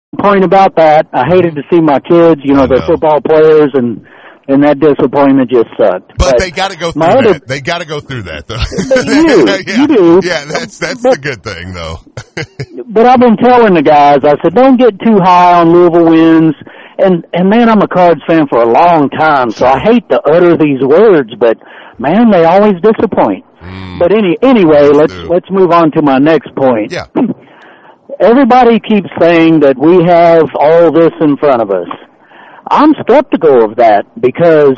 point about that. I hated to see my kids, they're football players, and that disappointment just sucked. But they got to go through that. They got to go through that, though. You do. Yeah, that's the good thing, though. But I've been telling the guys, I said, don't get too high on Louisville wins. And man, I'm a Cards fan for a long time, so I hate to utter these words, but man, they always disappoint. But anyway, let's move on to my next point. Yeah. Everybody keeps saying that we have all this in front of us. I'm skeptical of that because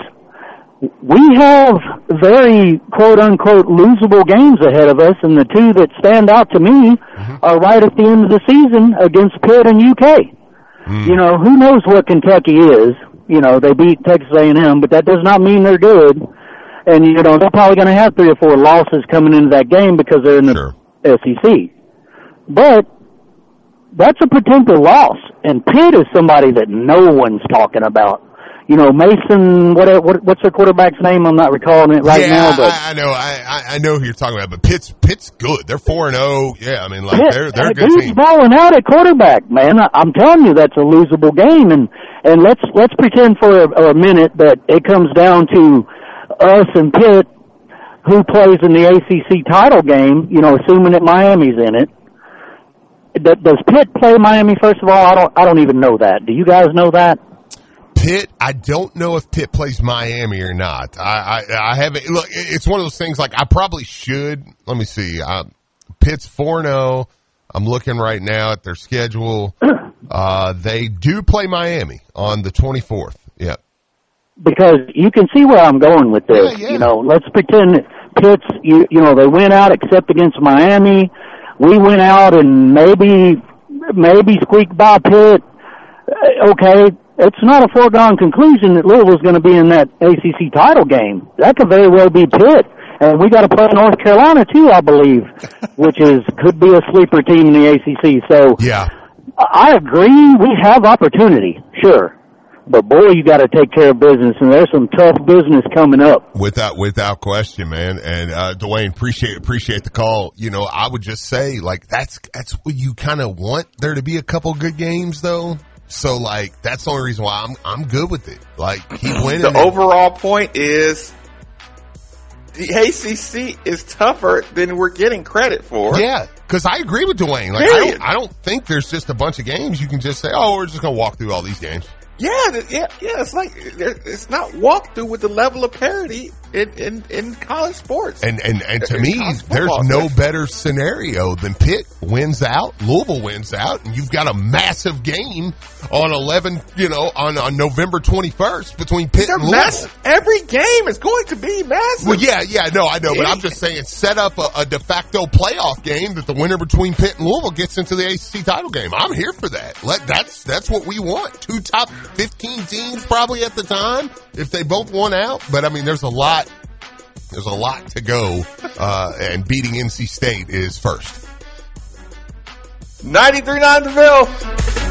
we have very quote-unquote losable games ahead of us, and the two that stand out to me are right at the end of the season against Pitt and UK. Who knows what Kentucky is? They beat Texas A&M, but that does not mean they're good. And, they're probably going to have 3 or 4 losses coming into that game because they're in the SEC. But that's a potential loss. And Pitt is somebody that no one's talking about. Mason, what's their quarterback's name? I'm not recalling it right now. But I know who you're talking about. But Pitt's good. They're 4-0. Yeah, I mean, they're a good dude's team. balling out at quarterback, man. I'm telling you, that's a losable game. And let's pretend for a minute that it comes down to us and Pitt, who plays in the ACC title game. Assuming that Miami's in it. Does Pitt play Miami? First of all, I don't even know that. Do you guys know that? Pitt, I don't know if Pitt plays Miami or not. I haven't. Look, it's one of those things I probably should. Let me see. Pitt's 4-0. I'm looking right now at their schedule. They do play Miami on the 24th. Yeah. Because you can see where I'm going with this. Yeah. Let's pretend Pitt's, they went out except against Miami. We went out and maybe squeaked by Pitt. Okay, it's not a foregone conclusion that Louisville's going to be in that ACC title game. That could very well be Pitt. And we got to play North Carolina too, I believe, which could be a sleeper team in the ACC. So yeah, I agree. We have opportunity, sure. But boy, you got to take care of business, and there's some tough business coming up. Without question, man. And Dwayne, appreciate the call. I would just say that's what you kind of want there to be a couple good games, though. So that's the only reason why I'm good with it. Keep winning. The overall point is the ACC is tougher than we're getting credit for. Yeah, because I agree with Dwayne. I don't think there's just a bunch of games you can just say, oh, we're just gonna walk through all these games. Yeah. It's not walk through with the level of parity in college sports. And to me, there's no better scenario than Pitt wins out, Louisville wins out, and you've got a massive game on on November 21st between Pitt and Louisville. Every game is going to be massive. Well, I know, but I'm just saying, set up a de facto playoff game that the winner between Pitt and Louisville gets into the ACC title game. I'm here for that. That's what we want. 2 top 15 teams probably at the time if they both won out. But I mean, there's a lot to go, and beating NC State is first. 93.9 The Ville.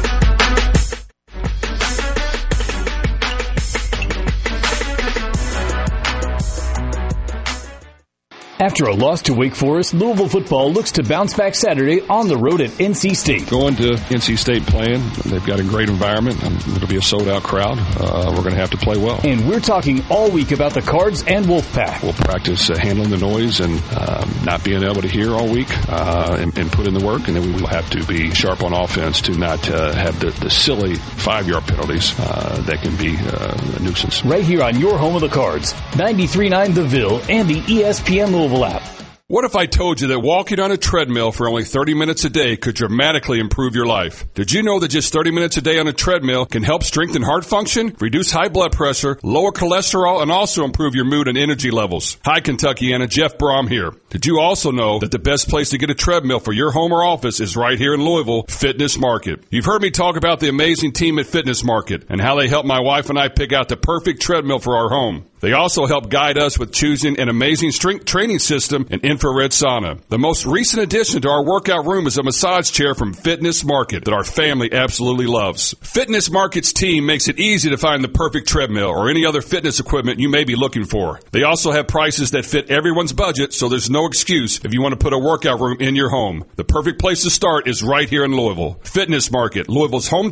After a loss to Wake Forest, Louisville football looks to bounce back Saturday on the road at NC State. Going to NC State playing, they've got a great environment. It'll be a sold-out crowd. We're going to have to play well. And we're talking all week about the Cards and Wolfpack. We'll practice handling the noise and not being able to hear all week and put in the work. And then we will have to be sharp on offense to not have the silly 5-yard penalties that can be a nuisance. Right here on your home of the Cards, 93.9 The Ville and the ESPN Louisville app. What if I told you that walking on a treadmill for only 30 minutes a day could dramatically improve your life? Did you know that just 30 minutes a day on a treadmill can help strengthen heart function, reduce high blood pressure, lower cholesterol, and also improve your mood and energy levels? Hi, Kentuckiana, Jeff Brom here. Did you also know that the best place to get a treadmill for your home or office is right here in Louisville, Fitness Market? You've heard me talk about the amazing team at Fitness Market and how they helped my wife and I pick out the perfect treadmill for our home. They also help guide us with choosing an amazing strength training system and infrared sauna. The most recent addition to our workout room is a massage chair from Fitness Market that our family absolutely loves. Fitness Market's team makes it easy to find the perfect treadmill or any other fitness equipment you may be looking for. They also have prices that fit everyone's budget, so there's no excuse if you want to put a workout room in your home. The perfect place to start is right here in Louisville. Fitness Market, Louisville's home